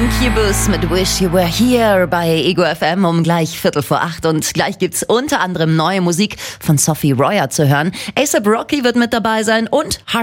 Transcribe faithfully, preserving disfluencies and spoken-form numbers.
Incubus mit Wish You Were Here bei Ego F M um gleich Viertel vor acht. Und gleich gibt's unter anderem neue Musik von Sophie Royer zu hören. A$AP Rocky wird mit dabei sein und